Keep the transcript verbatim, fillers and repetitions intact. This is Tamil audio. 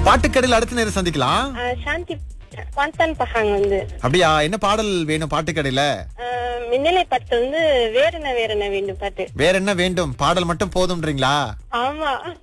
பாட்டுக்கடையில் அடுத்த நேரம் சந்திக்கலாம். ஆ, சாந்தி குவாந்தான் பஹாங் வந்து அப்படியா? என்ன பாடல் வேணும் பாட்டுக்கடையில? ஆ, மின்னலை பாட்டு வந்து வேற என்ன வேற என்ன வேண்டும் பாட்டு. வேற என்ன வேண்டும்? பாடல் மட்டும் போதும்ன்றீங்களா? ஆமா.